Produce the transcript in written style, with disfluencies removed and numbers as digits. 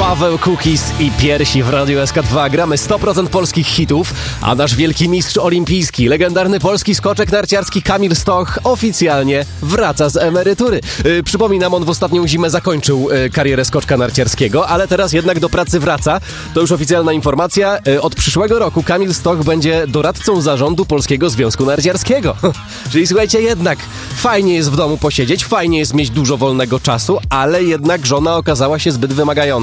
Paweł Kukis i Piersi w Radiu SK2. Gramy 100% polskich hitów, a nasz wielki mistrz olimpijski, legendarny polski skoczek narciarski Kamil Stoch oficjalnie wraca z emerytury. Przypominam, on w ostatnią zimę zakończył karierę skoczka narciarskiego, ale teraz jednak do pracy wraca. To już oficjalna informacja. Od przyszłego roku Kamil Stoch będzie doradcą zarządu Polskiego Związku Narciarskiego. Czyli słuchajcie, jednak fajnie jest w domu posiedzieć, fajnie jest mieć dużo wolnego czasu, ale jednak żona okazała się zbyt wymagająca.